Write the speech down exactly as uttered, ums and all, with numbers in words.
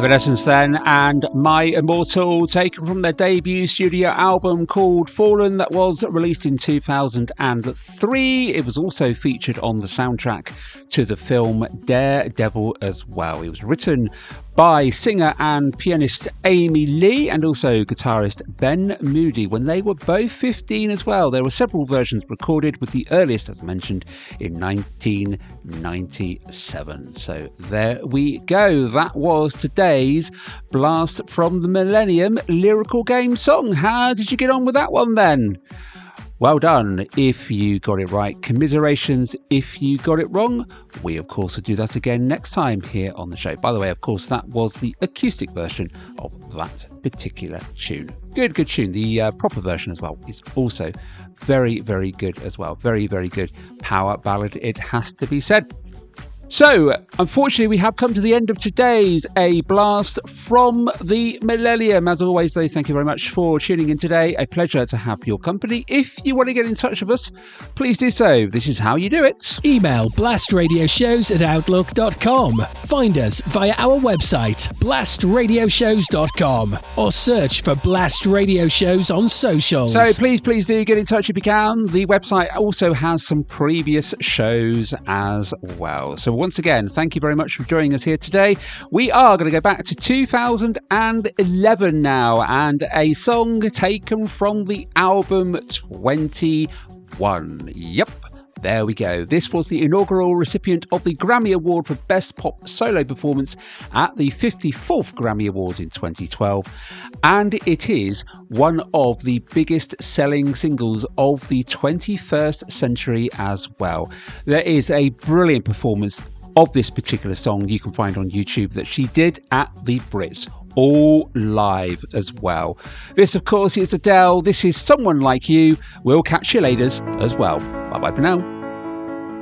Evanescence then, and My Immortal, taken from their debut studio album called Fallen that was released in two thousand three. It was also featured on the soundtrack to the film Daredevil as well. It was written by singer and pianist Amy Lee and also guitarist Ben Moody when they were both fifteen as well. There were several versions recorded, with the earliest, as mentioned, in nineteen ninety-seven. So there we go. That was today's Blast from the Millennium lyrical game song. How did you get on with that one then? Well done if you got it right. Commiserations if you got it wrong. We, of course, will do that again next time here on the show. By the way, of course, that was the acoustic version of that particular tune. Good, good tune. The uh, proper version as well is also very, very good as well. Very, very good power ballad, it has to be said. So, unfortunately, we have come to the end of today's A Blast from the Millennium. As always, though, thank you very much for tuning in today. A pleasure to have your company. If you want to get in touch with us, please do so. This is how you do it. Email blastradioshows at outlook dot com. Find us via our website, blast radio shows dot com, or search for Blast Radio Shows on socials. So please, please do get in touch if you can. The website also has some previous shows as well. So once again, thank you very much for joining us here today. We are going to go back to two thousand eleven now, and a song taken from the album twenty-one. Yep. There we go. This was the inaugural recipient of the Grammy Award for Best Pop Solo Performance at the fifty-fourth Grammy Awards in twenty twelve. And it is one of the biggest selling singles of the twenty-first century as well. There is a brilliant performance of this particular song you can find on YouTube that she did at the Brits, all live as well. This, of course, is Adele. This is Someone Like You. We'll catch you later as well. Bye bye for now.